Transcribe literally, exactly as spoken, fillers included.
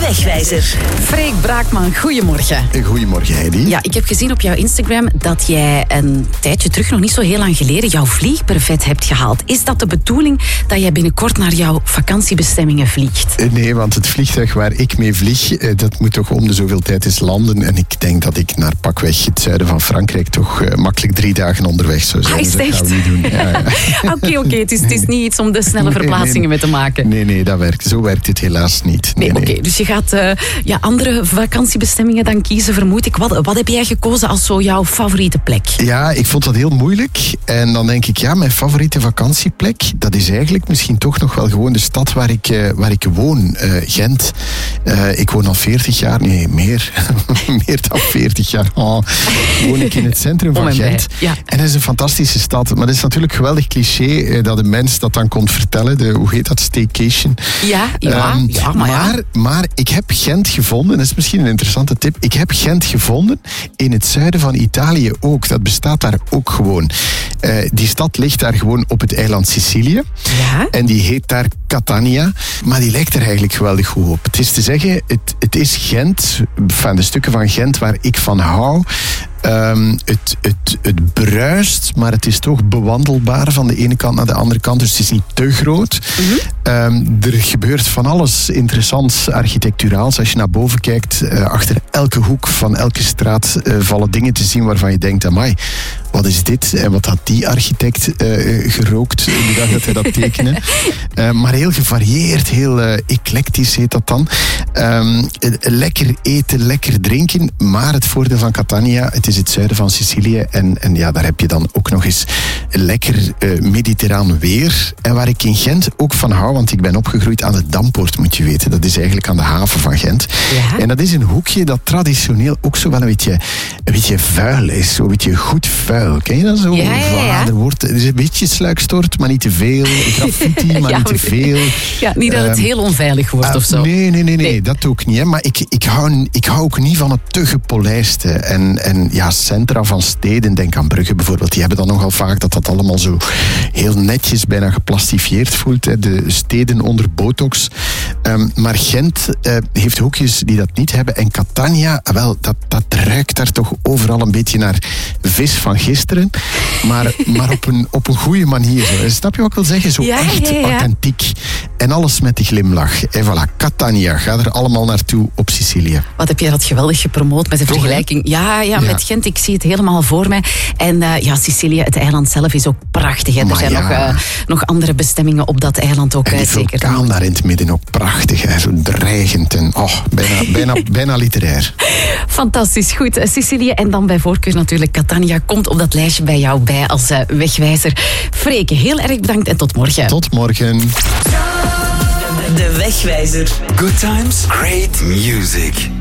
Wegwijzer. Freek Braakman, goedemorgen. Goedemorgen, Heidi. Ja, ik heb gezien op jouw Instagram dat jij een tijdje terug, nog niet zo heel lang geleden, jouw vliegbrevet hebt gehaald. Is dat de bedoeling dat jij binnenkort naar jouw vakantiebestemmingen vliegt? Nee, want het vliegtuig waar ik mee vlieg, dat moet toch om de zoveel tijd eens landen. En ik denk dat ik naar pakweg het zuiden van Frankrijk toch uh, makkelijk drie dagen onderweg zou zijn. Ah, is het echt? Dat gaan we niet doen. Ja, ja. Oké, oké. Okay, het, het is niet iets om de snelle verplaatsingen nee, nee. mee te maken. Nee, nee, dat werkt. Zo werkt het helaas niet. Nee, nee, oké. nee. Okay, dus je gaat uh, ja, andere vakantiebestemmingen dan kiezen, vermoed ik. Wat, wat heb jij gekozen als zo jouw favoriete plek? Ja, ik vond dat heel moeilijk. En dan denk ik, ja, mijn favoriete vakantieplek, dat is eigenlijk misschien toch nog wel gewoon de stad waar ik, uh, waar ik woon, uh, Gent. Uh, ik woon al veertig jaar, nee, meer. meer dan veertig jaar. Oh, woon ik in het centrum van Gent. Ja. En dat is een fantastische stad. Maar dat is natuurlijk geweldig cliché uh, dat een mens dat dan komt vertellen. De, hoe heet dat? Staycation. Ja, ja, um, ja maar, maar, ja. maar ik heb Gent gevonden, dat is misschien een interessante tip. Ik heb Gent gevonden in het zuiden van Italië ook. Dat bestaat daar ook gewoon. Uh, die stad ligt daar gewoon op het eiland Sicilië. Ja? En die heet daar Catania. Maar die lijkt er eigenlijk geweldig goed op. Het is te zeggen, het, het is Gent, van de stukken van Gent waar ik van hou. Um, het, het, het bruist, maar het is toch bewandelbaar van de ene kant naar de andere kant. Dus het is niet te groot. Mm-hmm. Um, er gebeurt van alles interessants architecturaals. Als je naar boven kijkt, uh, achter elke hoek van elke straat uh, vallen dingen te zien waarvan je denkt, amai, wat is dit? En wat had die architect uh, gerookt de dag dat hij dat tekende? Uh, maar heel gevarieerd, heel uh, eclectisch heet dat dan. Um, lekker eten, lekker drinken. Maar het voordeel van Catania, het is het zuiden van Sicilië. En, en ja, daar heb je dan ook nog eens lekker uh, mediterraan weer. En waar ik in Gent ook van hou, want ik ben opgegroeid aan de Dampoort, moet je weten. Dat is eigenlijk aan de haven van Gent. Ja? En dat is een hoekje dat traditioneel ook zo wel een beetje, een beetje vuil is. Zo een beetje goed vuil. Ken je dat zo? Ja, ja, ja. Er, wordt, er is een beetje sluikstort, maar niet te veel. Graffiti, maar ja, niet te veel. Ja, niet dat het um, heel onveilig wordt uh, of zo. Nee, nee, nee, nee, nee. dat ook niet. Hè. Maar ik, ik, hou, ik hou ook niet van het te gepolijste. En, en ja, centra van steden, denk aan Brugge bijvoorbeeld, die hebben dan nogal vaak dat dat allemaal zo heel netjes, bijna geplastifieerd voelt. Hè. De steden onder botox. Um, maar Gent uh, heeft hoekjes die dat niet hebben. En Catania, wel, dat, dat ruikt daar toch overal een beetje naar vis van gisteren. Maar, maar op een, op een goede manier. Zo. Snap je wat ik wil zeggen? Zo ja, echt ja, ja. authentiek. En alles met de glimlach. En voilà, Catania. Ga er allemaal naartoe op Sicilië. Wat heb jij dat geweldig gepromoot met de Toch, vergelijking. Ja, ja, ja, met Gent. Ik zie het helemaal voor mij. En uh, ja, Sicilië, het eiland zelf is ook prachtig. Hè. Er zijn ja. nog, uh, nog andere bestemmingen op dat eiland ook. En die uh, zeker. vulkaan daar in het midden ook prachtig. Hè. Zo dreigend en oh, bijna, bijna, bijna literair. Fantastisch, goed. Uh, Sicilië en dan bij voorkeur natuurlijk Catania komt op dat lijstje bij jou bij als uh, wegwijzer. Freke, heel erg bedankt en tot morgen. Tot morgen. De Wegwijzer. Good times, great music.